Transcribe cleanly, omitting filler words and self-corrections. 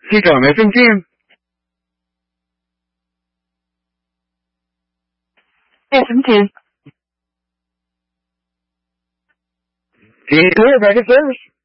Thi Trò FM Team. FM Team. Clear, back in service.